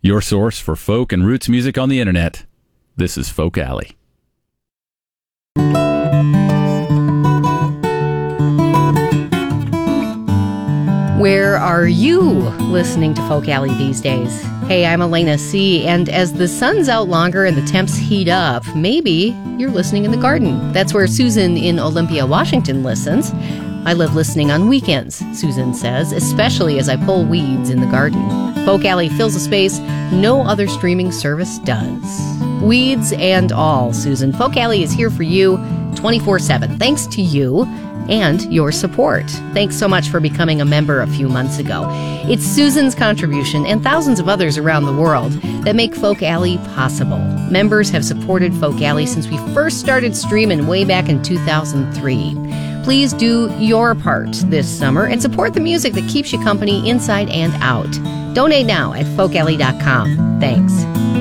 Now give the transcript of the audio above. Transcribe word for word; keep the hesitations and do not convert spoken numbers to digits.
your source for folk and roots music on the internet. This is Folk Alley. Where are you listening to Folk Alley these days? Hey, I'm Elena C., and as the sun's out longer and the temps heat up, maybe you're listening in the garden. That's where Susan in Olympia, Washington listens. I love listening on weekends, Susan says, especially as I pull weeds in the garden. Folk Alley fills a space no other streaming service does. Weeds and all, Susan. Folk Alley is here for you twenty-four seven, thanks to you and your support. Thanks so much for becoming a member a few months ago. It's Susan's contribution and thousands of others around the world that make Folk Alley possible. Members have supported Folk Alley since we first started streaming way back in two thousand three. Please do your part this summer and support the music that keeps you company inside and out. Donate now at folk alley dot com. Thanks.